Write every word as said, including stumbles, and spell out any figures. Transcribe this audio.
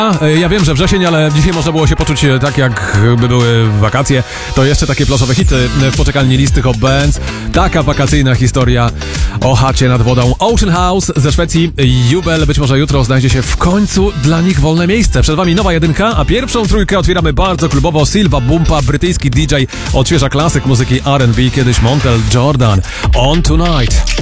Ja wiem, że wrzesień, ale dzisiaj można było się poczuć tak, jakby były wakacje. To jeszcze takie plażowe hity w poczekalni listy Hot Bands. Taka wakacyjna historia o chacie nad wodą. Ocean House ze Szwecji. Jubel, być może jutro znajdzie się w końcu dla nich wolne miejsce. Przed wami nowa jedynka, a pierwszą trójkę otwieramy bardzo klubowo. Silva Bumpa, brytyjski D J, odświeża klasyk muzyki R and B, kiedyś Montel Jordan. On Tonight.